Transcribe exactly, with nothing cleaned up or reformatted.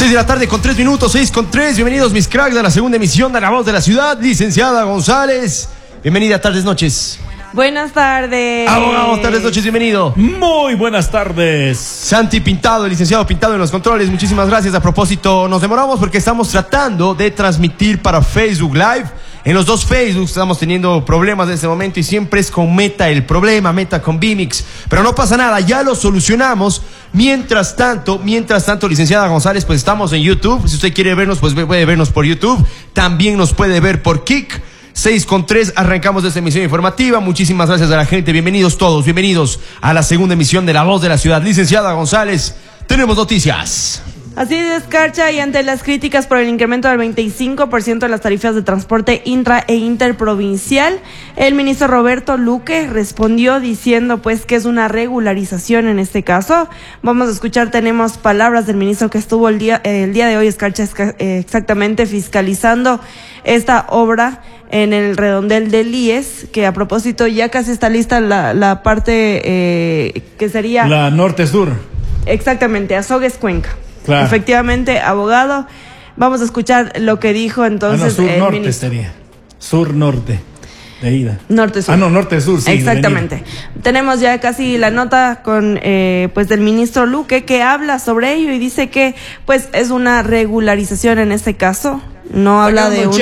seis de la tarde con tres minutos, seis con tres. Bienvenidos mis cracks a la segunda emisión de La Voz de la Ciudad. Licenciada González, bienvenida, tardes, noches. Buenas tardes. Abogado, tardes, noches, bienvenido. Muy buenas tardes. Santi Pintado, el licenciado Pintado en los controles, muchísimas gracias. A propósito, nos demoramos porque estamos tratando de transmitir para Facebook Live. En los dos Facebook estamos teniendo problemas en este momento y siempre es con Meta el problema, Meta con Vimix. Pero no pasa nada, ya lo solucionamos. Mientras tanto, mientras tanto, licenciada González, pues estamos en YouTube. Si usted quiere vernos, pues puede vernos por YouTube. También nos puede ver por Kik. seis con tres, arrancamos esta emisión informativa. Muchísimas gracias a la gente. Bienvenidos todos, bienvenidos a la segunda emisión de La Voz de la Ciudad. Licenciada González, tenemos noticias. Así es, Carcha, y ante las críticas por el incremento del veinticinco por ciento de las tarifas de transporte intra e interprovincial, el ministro Roberto Luque respondió diciendo pues que es una regularización en este caso. Vamos a escuchar, tenemos palabras del ministro que estuvo el día, eh, el día de hoy, Carcha, exactamente fiscalizando esta obra en el redondel del I E S, que a propósito ya casi está lista la, la parte eh, que sería... La norte-sur. Exactamente, Azogues Cuenca. Claro. Efectivamente, abogado. Vamos a escuchar lo que dijo entonces ah, no, sur, el norte ministro. Sería. Sur-norte. De ida. Norte-sur. Ah, no, norte-sur, sí. Exactamente. Tenemos ya casi la nota con eh, pues del ministro Luque, que habla sobre ello y dice que pues es una regularización en este caso. No habla de un